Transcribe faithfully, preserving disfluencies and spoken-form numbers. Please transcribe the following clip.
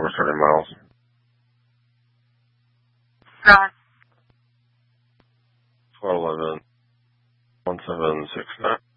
over thirty miles. Drive. twelve eleven, one seven six nine.